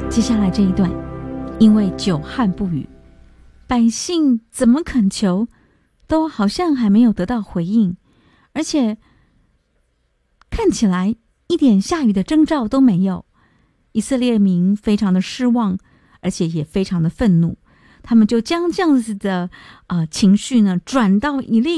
接下来这一段，因为久旱不雨，百姓怎么恳求，都好像还没有得到回应，而且看起来一点下雨的征兆都没有。以色列民非常的失望，而且也非常的愤怒，他们就将这样子的情绪呢转到以利